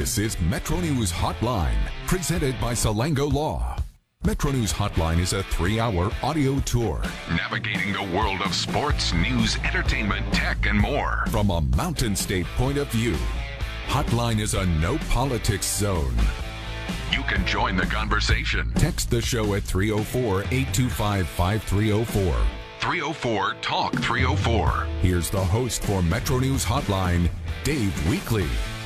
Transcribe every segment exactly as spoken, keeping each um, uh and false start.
This is Metro News Hotline, presented by Salango Law. Metro News Hotline is a three-hour audio tour navigating the world of sports, news, entertainment, tech, and more from a Mountain State point of view. Hotline is a no-politics zone. You can join the conversation. Text the show at three oh four, eight two five, five three oh four. three oh four, talk three oh four. Here's the host for Metro News Hotline, Dave Weekley.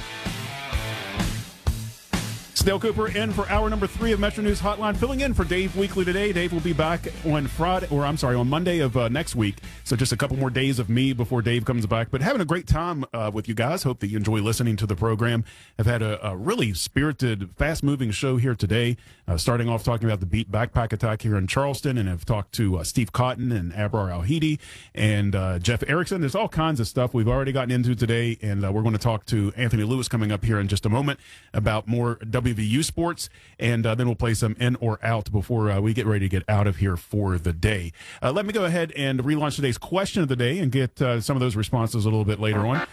Dale Cooper in for hour number three of Metro News Hotline, filling in for Dave Weekley today. Dave will be back on Friday, or I'm sorry, on Monday of uh, next week. So just a couple more days of me before Dave comes back. But having a great time uh, with you guys. Hope that you enjoy listening to the program. I've had a, a really spirited, fast-moving show here today. Uh, starting off talking about the Beat backpack attack here in Charleston, and I've talked to uh, Steve Cotton and Abrar Al-Hidi and uh, Jeff Erickson. There's all kinds of stuff we've already gotten into today, and uh, we're going to talk to Anthony Lewis coming up here in just a moment about more W V U sports, and uh, then we'll play some in or out before uh, we get ready to get out of here for the day. Uh, let me go ahead and relaunch today's question of the day and get uh, some of those responses a little bit later on.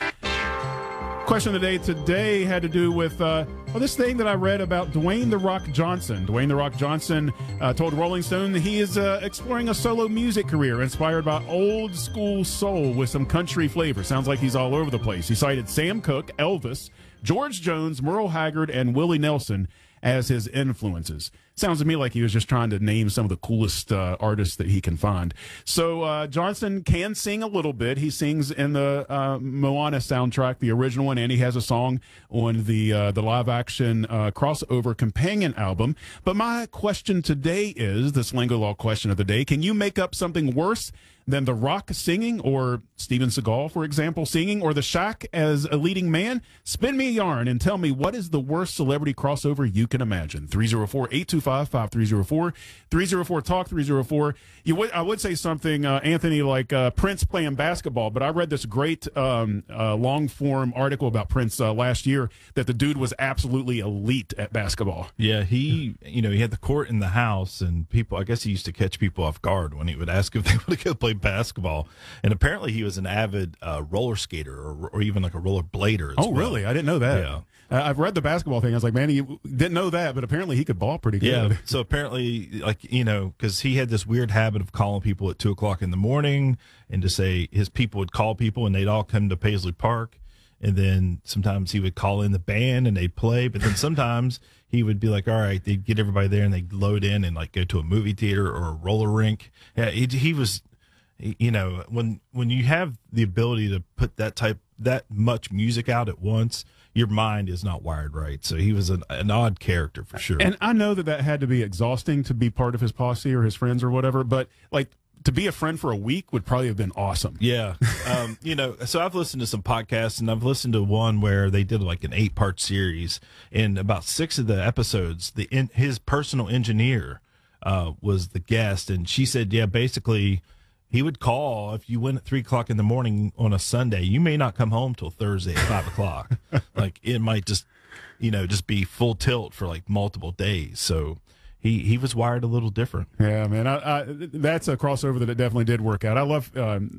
Question of the day today had to do with uh, well, this thing that I read about Dwayne "The Rock" Johnson. Dwayne "The Rock" Johnson uh, told Rolling Stone that he is uh, exploring a solo music career inspired by old school soul with some country flavor. Sounds like he's all over the place. He cited Sam Cooke, Elvis, George Jones, Merle Haggard, and Willie Nelson as his influences. Sounds to me like he was just trying to name some of the coolest uh, artists that he can find. So uh, Johnson can sing a little bit. He sings in the uh, Moana soundtrack, the original one, and he has a song on the uh, the live-action uh, crossover companion album. But my question today is, the Salango Law question of the day, can you make up something worse than The Rock singing, or Steven Seagal, for example, singing, or The Shaq as a leading man? Spin me a yarn and tell me, what is the worst celebrity crossover you can imagine? three oh four, eight two five, five three oh four, three oh four, talk three oh four. You would, I would say something, uh, Anthony, like uh, Prince playing basketball, but I read this great um, uh, long-form article about Prince uh, last year that the dude was absolutely elite at basketball. Yeah, he, you know, he had the court in the house, and people, I guess he used to catch people off guard when he would ask if they would go play basketball. And apparently he was an avid uh, roller skater, or, or even like a roller blader as Oh, well. really? I didn't know that. Yeah. Uh, I've read the basketball thing. I was like, man, he didn't know that, but apparently he could ball pretty good. Yeah, so apparently, like, you know, because he had this weird habit of calling people at two o'clock in the morning, and to say his people would call people and they'd all come to Paisley Park. And then sometimes he would call in the band and they'd play. But then sometimes he would be like, all right, they'd get everybody there and they'd load in and like go to a movie theater or a roller rink. Yeah, he, he was, you know, when when you have the ability to put that type, that much music out at once, your mind is not wired right. So he was an, an odd character for sure. And I know that that had to be exhausting to be part of his posse or his friends or whatever, but like to be a friend for a week would probably have been awesome. Yeah. Um, you know, so I've listened to some podcasts, and I've listened to one where they did like an eight part series, and about six of the episodes, the in, his personal engineer uh, was the guest. And she said, yeah, basically he would call if you went at three o'clock in the morning on a Sunday, you may not come home till Thursday at five o'clock. Like it might just, you know, just be full tilt for like multiple days. So he, he was wired a little different. Yeah, man. I, I, that's a crossover that it definitely did work out. I love um,